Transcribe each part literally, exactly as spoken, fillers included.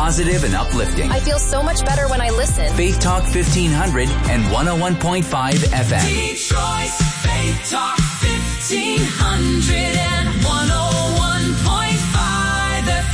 positive and uplifting. I feel so much better when I listen. Faith Talk fifteen hundred and one oh one point five F M. Detroit's Faith Talk fifteen hundred and one oh one point five F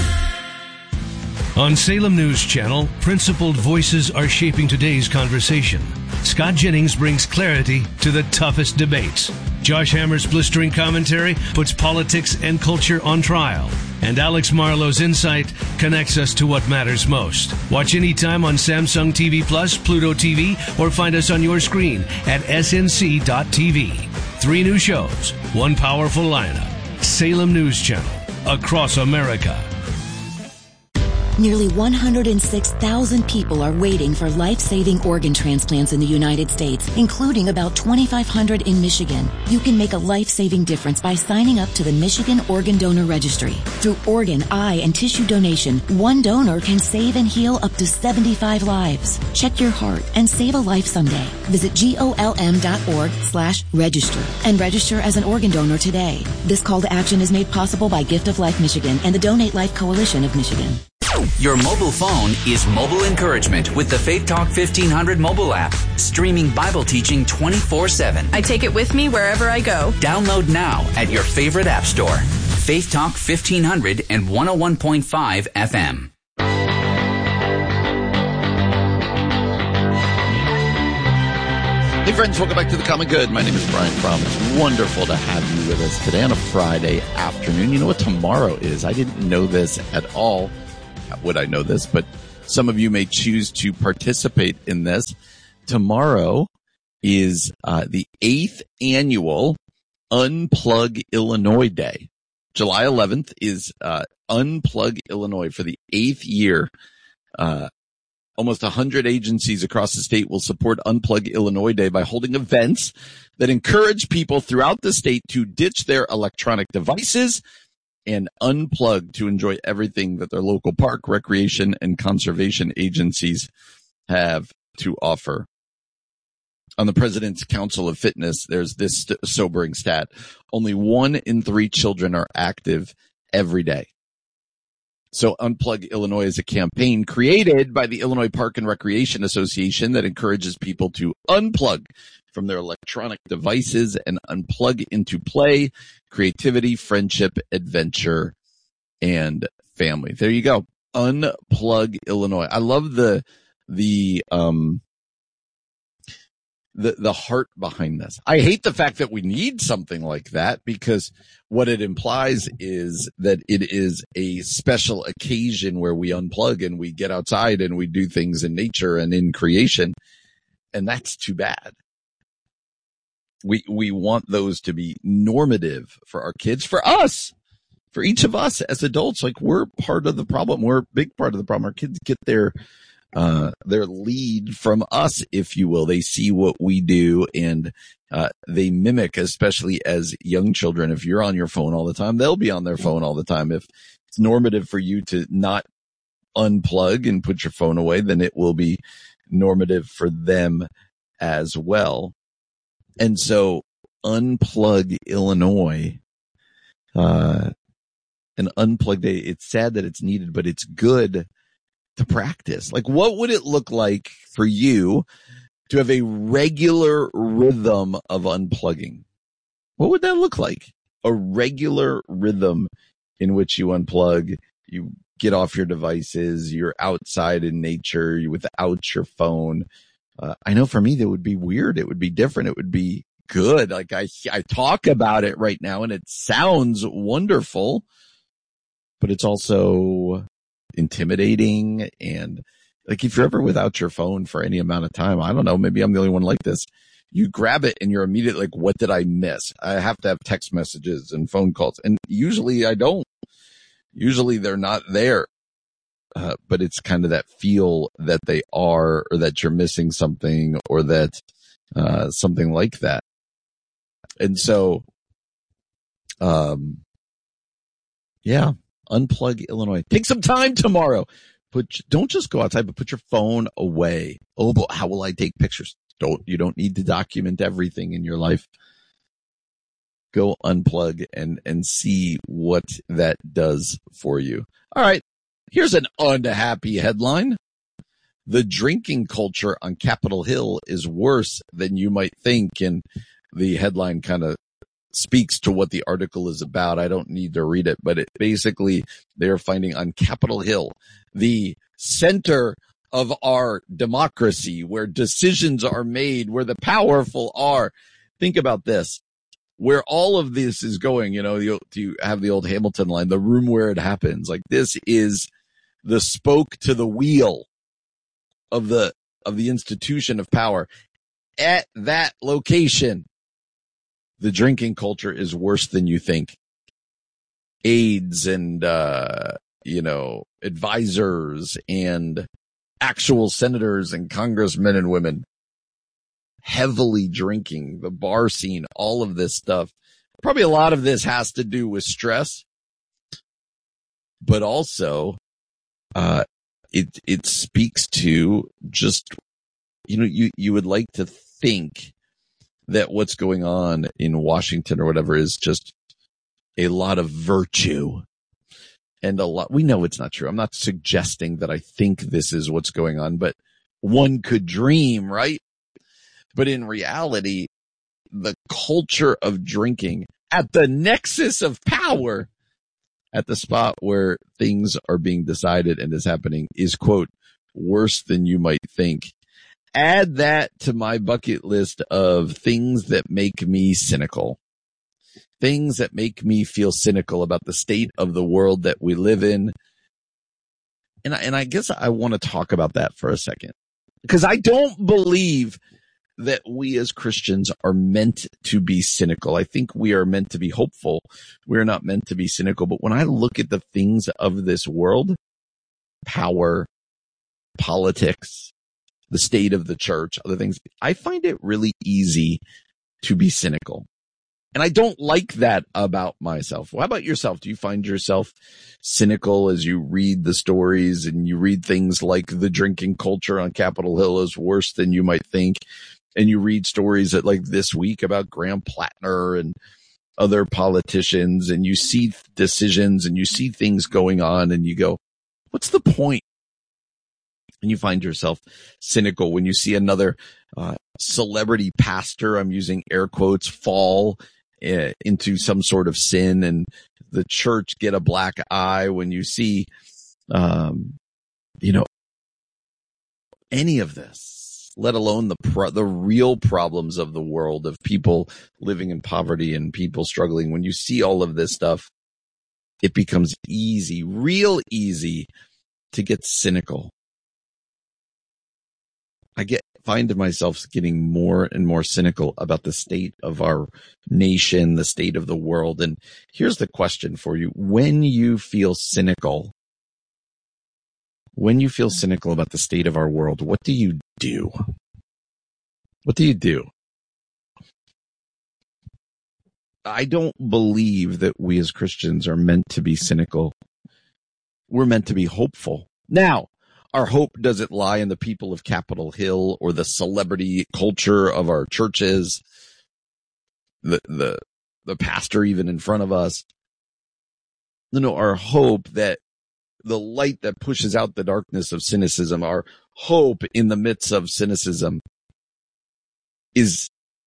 M. On Salem News Channel, principled voices are shaping today's conversation. Scott Jennings brings clarity to the toughest debates. Josh Hammer's blistering commentary puts politics and culture on trial. And Alex Marlowe's insight connects us to what matters most. Watch anytime on Samsung T V Plus, Pluto T V, or find us on your screen at S N C dot T V. Three new shows, one powerful lineup. Salem News Channel, across America. Nearly one hundred six thousand people are waiting for life-saving organ transplants in the United States, including about twenty-five hundred in Michigan. You can make a life-saving difference by signing up to the Michigan Organ Donor Registry. Through organ, eye, and tissue donation, one donor can save and heal up to seventy-five lives. Check your heart and save a life someday. Visit golm.org slash register and register as an organ donor today. This call to action is made possible by Gift of Life Michigan and the Donate Life Coalition of Michigan. Your mobile phone is mobile encouragement with the Faith Talk fifteen hundred mobile app, streaming Bible teaching twenty-four seven. I take it with me wherever I go. Download now at your favorite app store. Faith Talk fifteen hundred and one oh one point five F M. Hey friends, welcome back to The Common Good. My name is Brian Fromm. It's wonderful to have you with us today on a Friday afternoon. You know what tomorrow is? I didn't know this at all. How would I know this? But some of you may choose to participate in this. Tomorrow is uh, the eighth annual Unplug Illinois Day. July eleventh is uh, Unplug Illinois for the eighth year. Uh, almost one hundred agencies across the state will support Unplug Illinois Day by holding events that encourage people throughout the state to ditch their electronic devices and unplug to enjoy everything that their local park, recreation, and conservation agencies have to offer. On the President's Council of Fitness, there's this st- sobering stat. Only one in three children are active every day. So Unplug Illinois is a campaign created by the Illinois Park and Recreation Association that encourages people to unplug from their electronic devices and unplug into play, creativity, friendship, adventure, and family. There you go. Unplug Illinois. I love the, the, um, the, the heart behind this. I hate the fact that we need something like that because what it implies is that it is a special occasion where we unplug and we get outside and we do things in nature and in creation. And that's too bad. We, we want those to be normative for our kids, for us, for each of us as adults. Like we're part of the problem. We're a big part of the problem. Our kids get their, uh, their lead from us, if you will. They see what we do and, uh, they mimic, especially as young children. If you're on your phone all the time, they'll be on their phone all the time. If it's normative for you to not unplug and put your phone away, then it will be normative for them as well. And so Unplug Illinois, uh, an unplug day. It's sad that it's needed, but it's good to practice. Like what would it look like for you to have a regular rhythm of unplugging? What would that look like? A regular rhythm in which you unplug, you get off your devices, you're outside in nature, you're without your phone. Uh, I know for me, that would be weird. It would be different. It would be good. Like I, I talk about it right now and it sounds wonderful, but it's also intimidating. And like, if you're ever without your phone for any amount of time, I don't know, maybe I'm the only one like this. You grab it and you're immediately like, what did I miss? I have to have text messages and phone calls. And usually I don't. Usually they're not there. Uh, but it's kind of that feel that they are, or that you're missing something, or that, uh, something like that. And so, um, yeah, Unplug Illinois. Take some time tomorrow. Put, don't just go outside, but put your phone away. Oh, but how will I take pictures? Don't, you don't need to document everything in your life. Go unplug and, and see what that does for you. All right. Here's an unhappy headline. The drinking culture on Capitol Hill is worse than you might think. And the headline kind of speaks to what the article is about. I don't need to read it, but it basically they're finding on Capitol Hill, the center of our democracy, where decisions are made, where the powerful are. Think about this, where all of this is going. You know, you, you have the old Hamilton line, the room where it happens. Like, this is the spoke to the wheel of the, of the institution of power. At that location, the drinking culture is worse than you think. Aides and, uh, you know, advisors and actual senators and congressmen and women heavily drinking, the bar scene, all of this stuff. Probably a lot of this has to do with stress, but also, uh, it, it speaks to just, you know, you, you would like to think that what's going on in Washington or whatever is just a lot of virtue and a lot. We know it's not true. I'm not suggesting that I think this is what's going on, but one could dream, right? But in reality, the culture of drinking at the nexus of power, at the spot where things are being decided and is happening, is, quote, worse than you might think. Add that to my bucket list of things that make me cynical. Things that make me feel cynical about the state of the world that we live in. And I, and I guess I want to talk about that for a second, because I don't believe that we as Christians are meant to be cynical. I think we are meant to be hopeful. We're not meant to be cynical. But when I look at the things of this world, power, politics, the state of the church, other things, I find it really easy to be cynical. And I don't like that about myself. How about yourself? Do you find yourself cynical as you read the stories and you read things like the drinking culture on Capitol Hill is worse than you might think? And you read stories that, like this week, about Graham Plattner and other politicians, and you see decisions and you see things going on and you go, what's the point? And you find yourself cynical when you see another uh, celebrity pastor, I'm using air quotes, fall uh, into some sort of sin and the church get a black eye. When you see, um, you know, any of this, let alone the pro- the real problems of the world, of people living in poverty and people struggling. When you see all of this stuff, it becomes easy, real easy to get cynical. I get find myself getting more and more cynical about the state of our nation, the state of the world. And here's the question for you. When you feel cynical, when you feel cynical about the state of our world, what do you do? What do you do? I don't believe that we as Christians are meant to be cynical. We're meant to be hopeful. Now, our hope doesn't lie in the people of Capitol Hill or the celebrity culture of our churches, the, the, the pastor even in front of us. No, no, our hope that the light that pushes out the darkness of cynicism, our hope in the midst of cynicism is,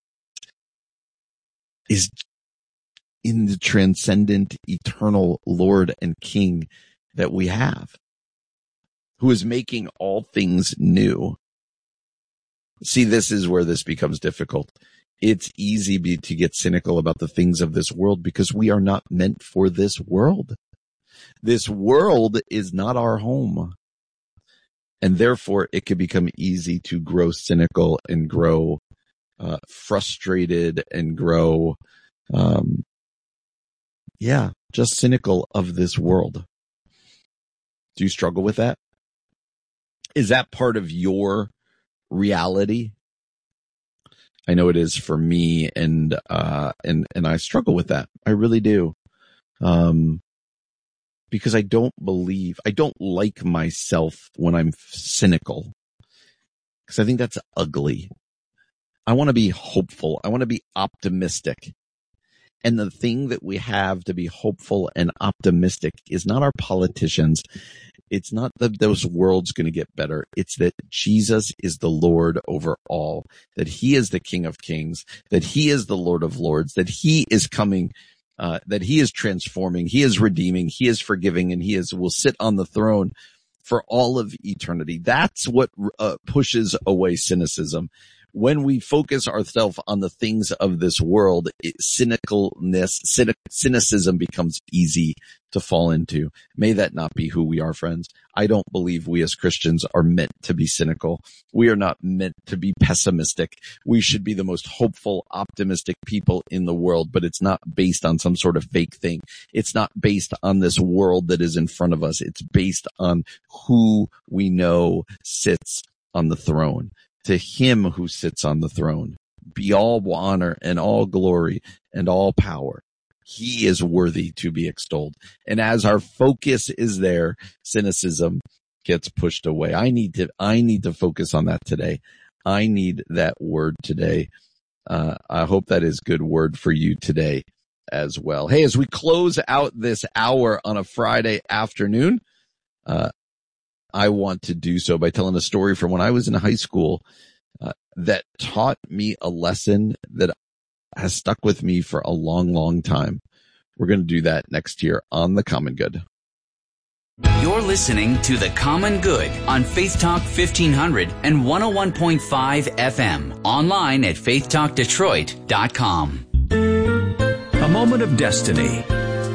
is in the transcendent, eternal Lord and King that we have, who is making all things new. See, this is where this becomes difficult. It's easy be, to get cynical about the things of this world because we are not meant for this world. This world is not our home. And therefore, it can become easy to grow cynical and grow uh, frustrated and grow, um, yeah, just cynical of this world. Do you struggle with that? Is that part of your reality? I know it is for me, and uh, and and I struggle with that. I really do, um, because I don't believe, I don't like myself when I'm cynical, because I think that's ugly. I want to be hopeful. I want to be optimistic, And the thing that we have to be hopeful and optimistic is not our politicians. It's not that those world's going to get better. It's that Jesus is the Lord over all, that he is the King of Kings, that he is the Lord of Lords, that he is coming, uh, that he is transforming, he is redeeming, he is forgiving, and he is will sit on the throne for all of eternity. That's what uh, pushes away cynicism. When we focus ourselves on the things of this world, it, cynicalness, cynic, cynicism becomes easy to fall into. May that not be who we are, friends. I don't believe we as Christians are meant to be cynical. We are not meant to be pessimistic. We should be the most hopeful, optimistic people in the world, but it's not based on some sort of fake thing. It's not based on this world that is in front of us. It's based on who we know sits on the throne. To him who sits on the throne be all honor and all glory and all power. He is worthy to be extolled. And as our focus is there, cynicism gets pushed away. I need to, I need to focus on that today. I need that word today. Uh, I hope that is good word for you today as well. Hey, as we close out this hour on a Friday afternoon, uh, I want to do so by telling a story from when I was in high school uh, that taught me a lesson that has stuck with me for a long, long time. We're going to do that next year on The Common Good. You're listening to The Common Good on Faith Talk fifteen hundred and one oh one point five F M. Online at faith talk detroit dot com. A moment of destiny.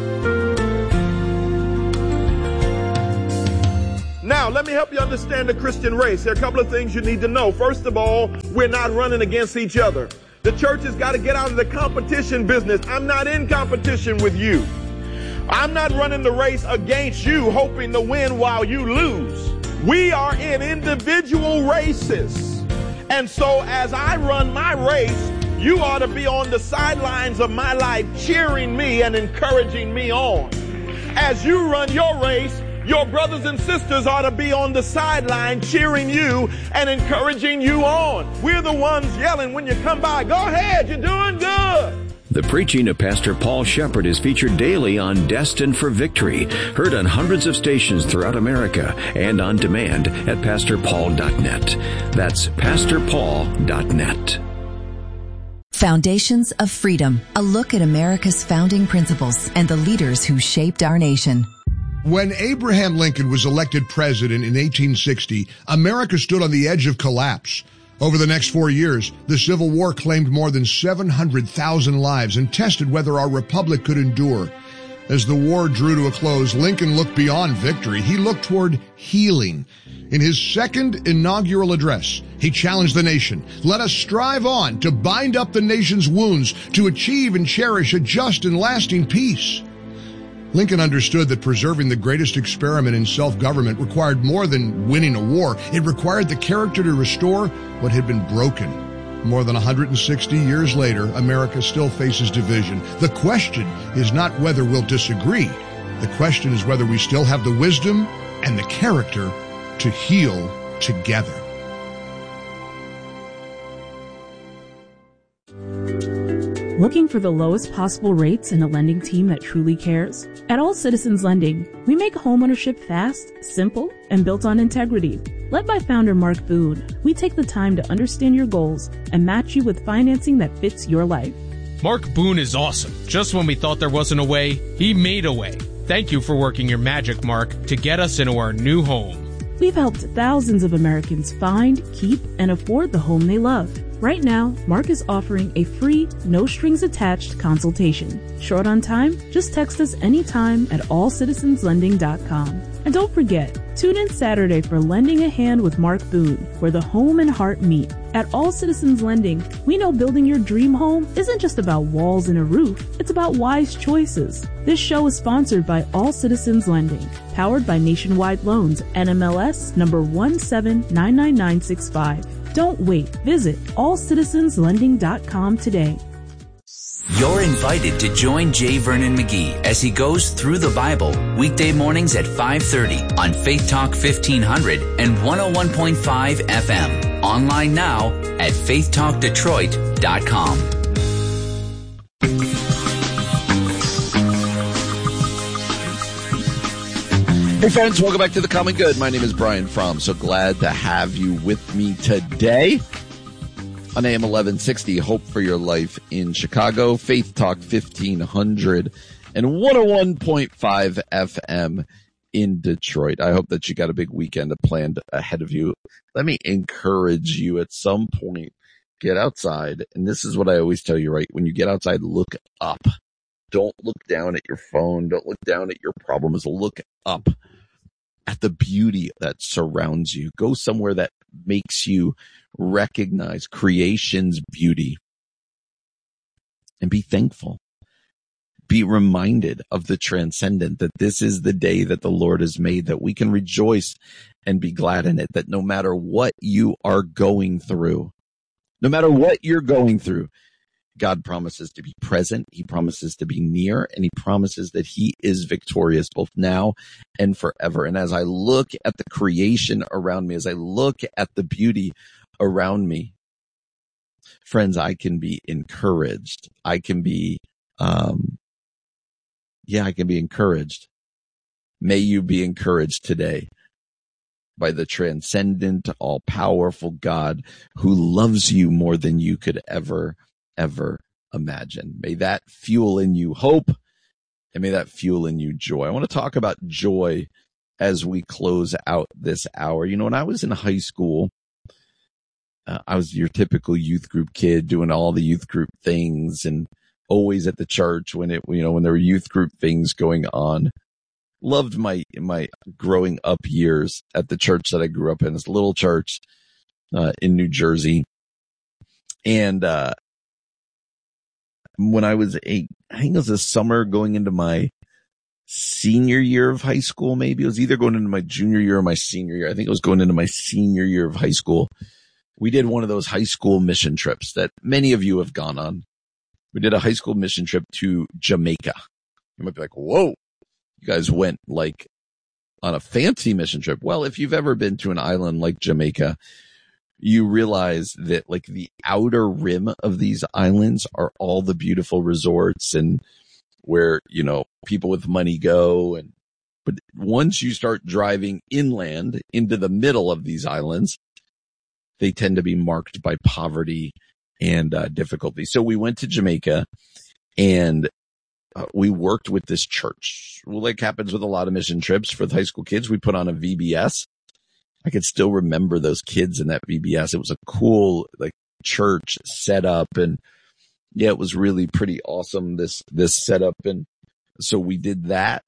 Now, let me help you understand the Christian race. There are a couple of things you need to know. First of all, we're not running against each other. The church has got to get out of the competition business. I'm not in competition with you. I'm not running the race against you, hoping to win while you lose. We are in individual races. And so as I run my race, you ought to be on the sidelines of my life, cheering me and encouraging me on. As you run your race, your brothers and sisters ought to be on the sideline cheering you and encouraging you on. We're the ones yelling when you come by, go ahead, you're doing good. The preaching of Pastor Paul Shepherd is featured daily on Destined for Victory, heard on hundreds of stations throughout America and on demand at pastor paul dot net. That's pastor paul dot net. Foundations of Freedom, a look at America's founding principles and the leaders who shaped our nation. When Abraham Lincoln was elected president in eighteen sixty, America stood on the edge of collapse. Over the next four years, the Civil War claimed more than seven hundred thousand lives and tested whether our republic could endure. As the war drew to a close, Lincoln looked beyond victory. He looked toward healing. In his second inaugural address, he challenged the nation. Let us strive on to bind up the nation's wounds, to achieve and cherish a just and lasting peace. Lincoln understood that preserving the greatest experiment in self-government required more than winning a war. It required the character to restore what had been broken. More than one hundred sixty years later, America still faces division. The question is not whether we'll disagree. The question is whether we still have the wisdom and the character to heal together. Looking for the lowest possible rates and a lending team that truly cares? At All Citizens Lending, we make homeownership fast, simple, and built on integrity. Led by founder Mark Boone, we take the time to understand your goals and match you with financing that fits your life. Mark Boone is awesome. Just when we thought there wasn't a way, he made a way. Thank you for working your magic, Mark, to get us into our new home. We've helped thousands of Americans find, keep, and afford the home they love. Right now, Mark is offering a free, no-strings-attached consultation. Short on time? Just text us anytime at all citizens lending dot com. And don't forget, tune in Saturday for Lending a Hand with Mark Boone, where the home and heart meet. At All Citizens Lending, we know building your dream home isn't just about walls and a roof. It's about wise choices. This show is sponsored by All Citizens Lending, powered by Nationwide Loans, N M L S number one seven nine nine nine six five. Don't wait. Visit all citizens lending dot com today. You're invited to join J. Vernon McGee as he goes through the Bible weekday mornings at five thirty on Faith Talk fifteen hundred and one oh one point five F M. Online now at faith talk detroit dot com. Hey friends, welcome back to The Common Good. My name is Brian Fromm. So glad to have you with me today on A M eleven sixty, Hope for Your Life in Chicago, Faith Talk fifteen hundred, and one oh one point five F M in Detroit. I hope that you got a big weekend planned ahead of you. Let me encourage you at some point, get outside. And this is what I always tell you, right? When you get outside, look up. Don't look down at your phone. Don't look down at your problems. Look up at the beauty that surrounds you. Go somewhere that makes you recognize creation's beauty and be thankful. Be reminded of the transcendent, that this is the day that the Lord has made, that we can rejoice and be glad in it, that no matter what you are going through, no matter what you're going through, God promises to be present. He promises to be near, and he promises that he is victorious both now and forever. And as I look at the creation around me, as I look at the beauty around me, friends, I can be encouraged. I can be, um, yeah, I can be encouraged. May you be encouraged today by the transcendent, all-powerful God who loves you more than you could ever, ever imagine. May that fuel in you hope, and may that fuel in you joy. I want to talk about joy as we close out this hour. You know, when I was in high school, uh, I was your typical youth group kid doing all the youth group things and always at the church when it, you know, when there were youth group things going on. Loved my, my growing up years at the church that I grew up in, this little church, uh, in New Jersey. And, uh, when I was a, I think it was a summer going into my senior year of high school, maybe it was either going into my junior year or my senior year. I think it was going into my senior year of high school. We did one of those high school mission trips that many of you have gone on. We did a high school mission trip to Jamaica. You might be like, whoa, you guys went like on a fancy mission trip. Well, if you've ever been to an island like Jamaica, you realize that like the outer rim of these islands are all the beautiful resorts and where, you know, people with money go. And, but once you start driving inland into the middle of these islands, they tend to be marked by poverty and uh, difficulty. So we went to Jamaica and uh, we worked with this church. Well, like happens with a lot of mission trips for the high school kids, we put on a V B S. I could still remember those kids in that V B S. It was a cool, like, church setup. And yeah, it was really pretty awesome, this, this setup. And so we did that.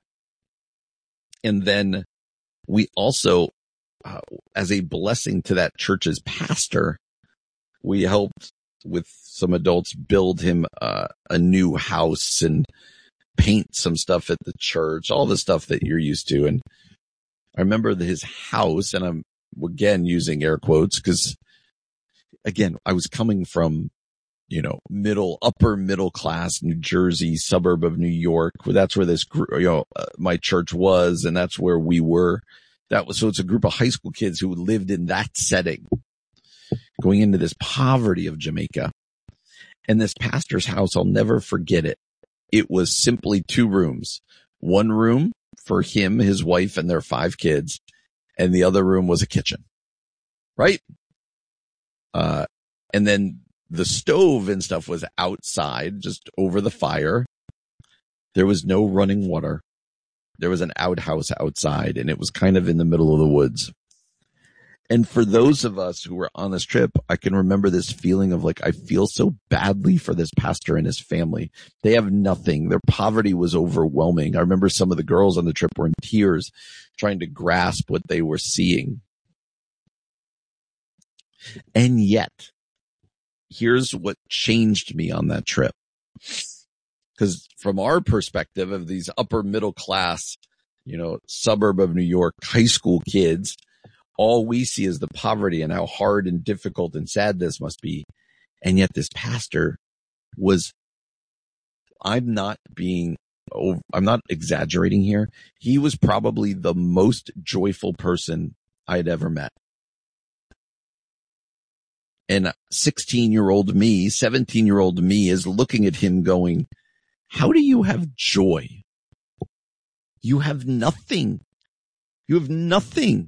And then we also, uh, as a blessing to that church's pastor, we helped with some adults build him, uh, a new house and paint some stuff at the church, all the stuff that you're used to. And I remember his house, and I'm again using air quotes because, again, I was coming from, you know, middle, upper middle class New Jersey, suburb of New York, where that's where this, you know, uh, my church was, and that's where we were. That was, so it's a group of high school kids who lived in that setting, going into this poverty of Jamaica. And this pastor's house, I'll never forget it. It was simply two rooms, one room for him, his wife, and their five kids. And the other room was a kitchen, right? Uh, and then the stove and stuff was outside, just over the fire. There was no running water. There was an outhouse outside, and it was kind of in the middle of the woods. And for those of us who were on this trip, I can remember this feeling of like, I feel so badly for this pastor and his family. They have nothing. Their poverty was overwhelming. I remember some of the girls on the trip were in tears trying to grasp what they were seeing. And yet, here's what changed me on that trip. Because from our perspective of these upper middle class, you know, suburb of New York high school kids, all we see is the poverty and how hard and difficult and sad this must be. And yet this pastor was, I'm not being, I'm not exaggerating here. He was probably the most joyful person I'd ever met. And sixteen year old me, seventeen year old me is looking at him going, how do you have joy? You have nothing. You have nothing.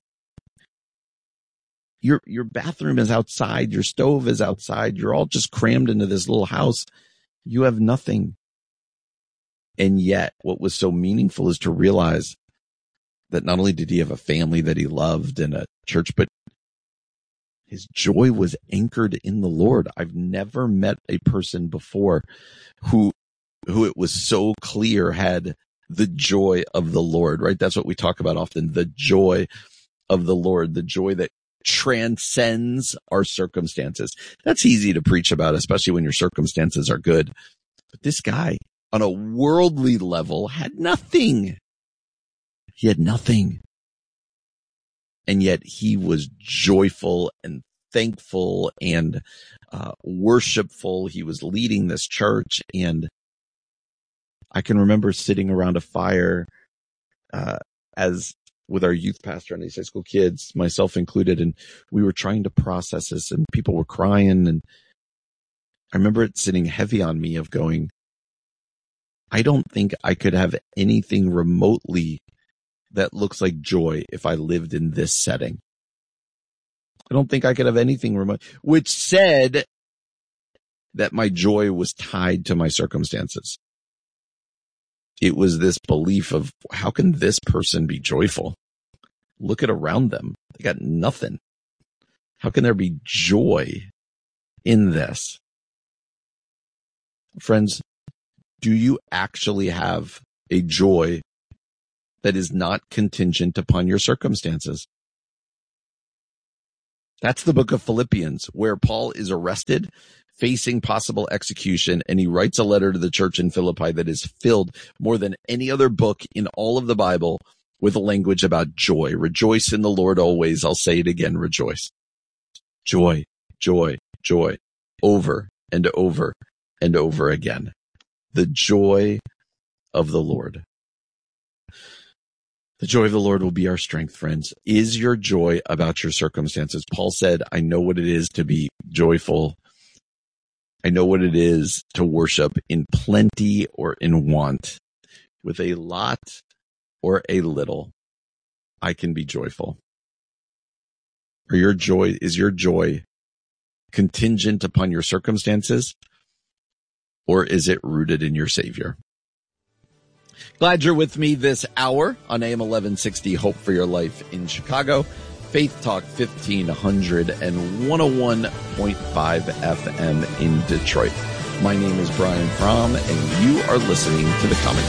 Your, your bathroom is outside. Your stove is outside. You're all just crammed into this little house. You have nothing. And yet what was so meaningful is to realize that not only did he have a family that he loved and a church, but his joy was anchored in the Lord. I've never met a person before who, who it was so clear had the joy of the Lord, right? That's what we talk about often, the joy of the Lord, the joy that transcends our circumstances. That's easy to preach about, especially when your circumstances are good. But this guy, on a worldly level, had nothing. He had nothing. And yet he was joyful and thankful and uh, worshipful. He was leading this church. And I can remember sitting around a fire uh, as with our youth pastor and these high school kids, myself included, and we were trying to process this, and people were crying. And I remember it sitting heavy on me of going, I don't think I could have anything remotely that looks like joy if I lived in this setting. I don't think I could have anything remote, which said that my joy was tied to my circumstances. It was this belief of, how can this person be joyful? Look at around them. They got nothing. How can there be joy in this? Friends, do you actually have a joy that is not contingent upon your circumstances? That's the book of Philippians, where Paul is arrested, facing possible execution, and he writes a letter to the church in Philippi that is filled more than any other book in all of the Bible with a language about joy. Rejoice in the Lord always. I'll say it again, rejoice. Joy, joy, joy, over and over and over again. The joy of the Lord. The joy of the Lord will be our strength, friends. Is your joy about your circumstances? Paul said, I know what it is to be joyful. I know what it is to worship in plenty or in want. With a lot or a little, I can be joyful. Or your joy, is your joy contingent upon your circumstances? Or is it rooted in your Savior? Glad you're with me this hour on A M eleven sixty, Hope for Your Life in Chicago, Faith Talk fifteen hundred and one oh one point five F M in Detroit. My name is Brian Fromm, and you are listening to The Commentary.